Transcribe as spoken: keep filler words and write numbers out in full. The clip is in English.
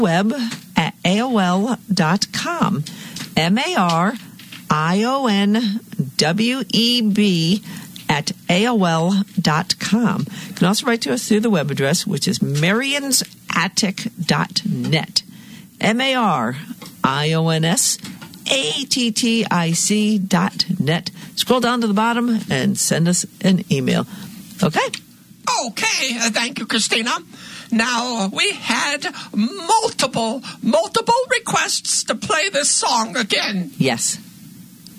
web at A O L dot com. M A R I O N W E B at A O L dot com. You can also write to us through the web address, which is marians attic dot net. M A R I O N S A T T I C dot net. Scroll down to the bottom and send us an email. Okay? Okay, uh, thank you, Christina. Now, we had multiple, multiple requests to play this song again. Yes.